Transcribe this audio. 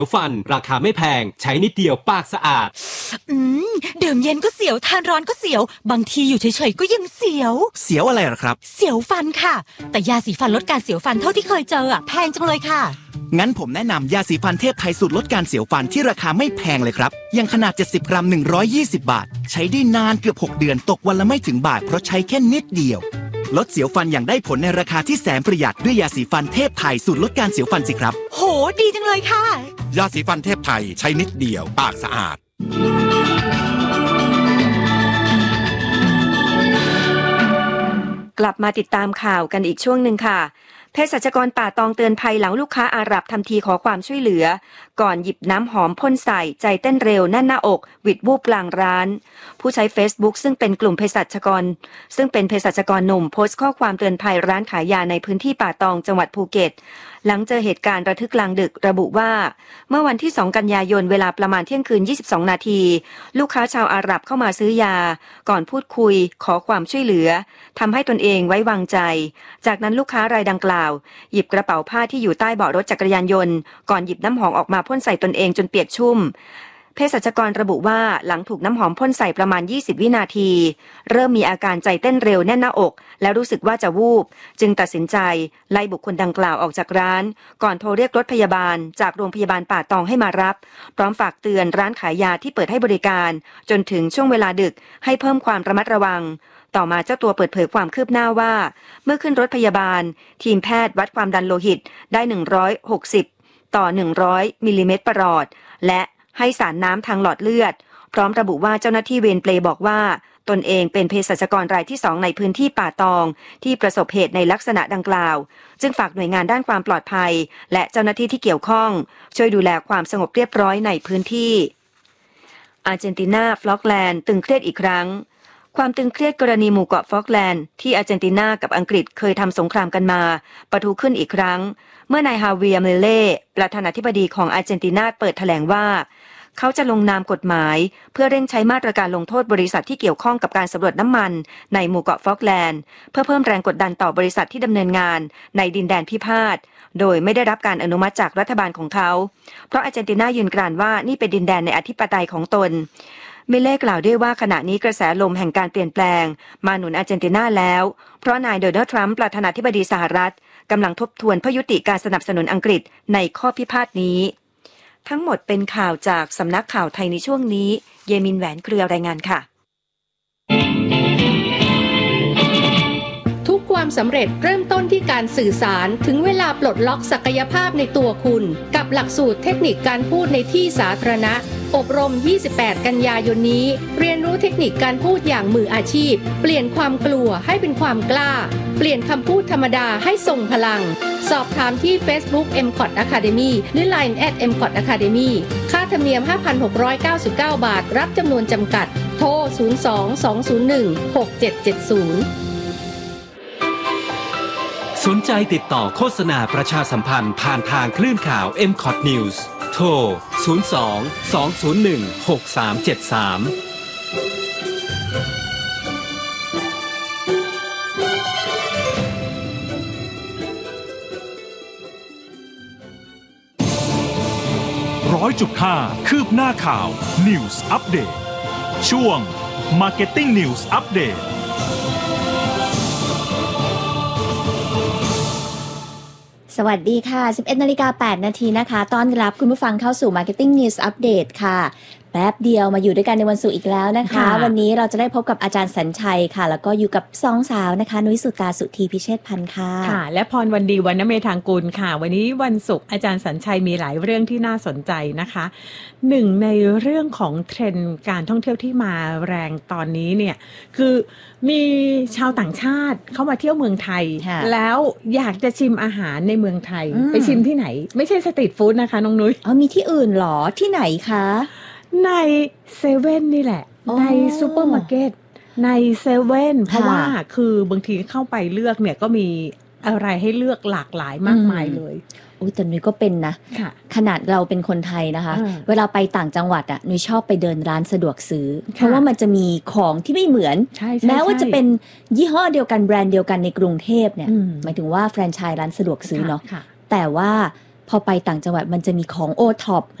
ฟันราคาไม่แพงใช้นิดเดียวปากสะอาดดื่มเย็นก็เสียวทานร้อนก็เสียวบางทีอยู่เฉยๆก็ยังเสียวอะไรหรอครับเสียวฟันค่ะแต่ยาสีฟันลดการเสียวฟันเท่าที่เคยเจอแพงจังเลยค่ะงั้นผมแนะนำยาสีฟันเทพไทยสูตรลดการเสียวฟันที่ราคาไม่แพงเลยครับยังขนาด70กรัม120บาทใช้ได้นานเกือบ6เดือนตกวันละไม่ถึงบาทเพราะใช้แค่นิดเดียวลดเสียวฟันอย่างได้ผลในราคาที่แสนประหยัดด้วยยาสีฟันเทพไทยสูตรลดการเสียวฟันสิครับโหดีจังเลยค่ะยาสีฟันเทพไทยใช้นิดเดียวปากสะอาดกลับมาติดตามข่าวกันอีกช่วงหนึ่งค่ะเภสัชกรป่าตองเตือนภัยหลังลูกค้าอาหรับทำทีขอความช่วยเหลือก่อนหยิบน้ำหอมพ่นใส่ใจเต้นเร็วแน่นหน้าอกหวิดวูบกลางร้านผู้ใช้ Facebook ซึ่งเป็นกลุ่มเภสัชกรหนุ่มโพสต์ข้อความเตือนภัยร้านขายยาในพื้นที่ป่าตองจังหวัดภูเก็ตหลังเจอเหตุการณ์ระทึกกลางดึกระบุว่าเมื่อวันที่2กันยายนเวลาประมาณเที่ยงคืน22นาทีลูกค้าชาวอาหรับเข้ามาซื้อยาก่อนพูดคุยขอความช่วยเหลือทำให้ตนเองไว้วางใจจากนั้นลูกค้ารายดังกล่าวหยิบกระเป๋าผ้าที่อยู่ใต้เบาะรถจักรยานยนต์ก่อนหยิบน้ำหอมออกมาพ่นใส่ตนเองจนเปียกชุ่มเภสัชกรระบุว่าหลังถูกน้ำหอมพ่นใส่ประมาณ20วินาทีเริ่มมีอาการใจเต้นเร็วแน่นหน้าอกและรู้สึกว่าจะวูบจึงตัดสินใจไล่บุคคลดังกล่าวออกจากร้านก่อนโทรเรียกรถพยาบาลจากโรงพยาบาลป่าตองให้มารับพร้อมฝากเตือนร้านขายยาที่เปิดให้บริการจนถึงช่วงเวลาดึกให้เพิ่มความระมัดระวังต่อมาเจ้าตัวเปิดเผยความคืบหน้าว่าเมื่อขึ้นรถพยาบาลทีมแพทย์วัดความดันโลหิตได้160ต่อ100มิลลิเมตรประหลอดและให้สารน้ำทางหลอดเลือดพร้อมระบุว่าเจ้าหน้าที่เวรเปรย์บอกว่าตนเองเป็นเภสัชกรรายที่2ในพื้นที่ป่าตองที่ประสบเหตุในลักษณะดังกล่าวจึงฝากหน่วยงานด้านความปลอดภัยและเจ้าหน้าที่ที่เกี่ยวข้องช่วยดูแลความสงบเรียบร้อยในพื้นที่อาร์เจนตินาฟล็อกแลนด์ตึงเครียดอีกครั้งความตึงเครียดกรณีหมู่เกาะฟอกแลนด์ที่อาร์เจนตินากับอังกฤษเคยทำสงครามกันมาปะทุขึ้นอีกครั้งเมื่อนายฮาเวียร์เมเล่ประธานาธิบดีของอาร์เจนตินาเปิดแถลงว่าเขาจะลงนามกฎหมายเพื่อเร่งใช้มาตรการลงโทษบริษัทที่เกี่ยวข้องกับการสำรวจน้ำมันในหมู่เกาะฟอกแลนด์เพื่อเพิ่มแรงกดดันต่อบริษัทที่ดำเนินงานในดินแดนพิพาทโดยไม่ได้รับการอนุมัติจากรัฐบาลของเขาเพราะอาร์เจนตินายืนกรานว่านี่เป็นดินแดนในอธิปไตยของตนเมเล่กล่าวด้วยว่าขณะนี้กระแสลมแห่งการเปลี่ยนแปลงมาหนุนอาร์เจนตินาแล้วเพราะนายโดนัลด์ทรัมป์ประธานาธิบดีสหรัฐกำลังทบทวนเพื่อยุติการสนับสนุนอังกฤษในข้อพิพาทนี้ทั้งหมดเป็นข่าวจากสำนักข่าวไทยในช่วงนี้เยมินแหวนเครือรายงานค่ะทุกความสำเร็จเริ่มต้นที่การสื่อสารถึงเวลาปลดล็อกศักยภาพในตัวคุณกับหลักสูตรเทคนิคการพูดในที่สาธารณะอบรม28กันยายนนี้เรียนรู้เทคนิคการพูดอย่างมืออาชีพเปลี่ยนความกลัวให้เป็นความกล้าเปลี่ยนคำพูดธรรมดาให้ทรงพลังสอบถามที่ Facebook MCOT Academy หรือ Line @MCOT Academy ค่าธรรมเนียม 5,699 บาทรับจำนวนจำกัดโทร 02-201-6770 สนใจติดต่อโฆษณาประชาสัมพันธ์ผ่านทางคลื่นข่าว MCOT News โทร 02-201-6373 100.5 คืบหน้าข่าว News Update ช่วง Marketing News Update สวัสดีค่ะ 11:08 นาทีนะคะต้อนรับคุณผู้ฟังเข้าสู่ Marketing News Update ค่ะแป๊บเดียวมาอยู่ด้วยกันในวันศุกร์อีกแล้วนะคะวันนี้เราจะได้พบกับอาจารย์สัญชัยค่ะแล้วก็อยู่กับสองสาวนะคะนุ้ยสุตาสุธีพิเชษพันธ์ค่ะค่ะและพรวันดีวรรณเมธางกูลค่ะวันนี้วันศุกร์อาจารย์สัญชัยมีหลายเรื่องที่น่าสนใจนะคะหนึ่งในเรื่องของเทรนด์การท่องเที่ยวที่มาแรงตอนนี้เนี่ยคือมีชาวต่างชาติเข้ามาเที่ยวเมืองไทยแล้วอยากจะชิมอาหารในเมืองไทยไปชิมที่ไหนไม่ใช่สตรีทฟู้ดนะคะน้องนุ้ยมีที่อื่นหรอที่ไหนคะในเซเว่นนี่แหละในซูเปอร์มาร์เก็ตในเซเว่นเพราะว่าคือบางทีเข้าไปเลือกเนี่ยก็มีอะไรให้เลือกหลากหลายมากมายเลยแต่นุ้ยก็เป็นนะขนาดเราเป็นคนไทยนะคะเวลาไปต่างจังหวัดอ่ะนุ้ยชอบไปเดินร้านสะดวกซื้อเพราะว่ามันจะมีของที่ไม่เหมือนแม้ว่าจะเป็นยี่ห้อเดียวกันแบรนด์เดียวกันในกรุงเทพเนี่ยหมายถึงว่าแฟรนไชส์ร้านสะดวกซื้อเนาะแต่ว่าพพอไปต่างจังหวัดมันจะมีของโอท็อป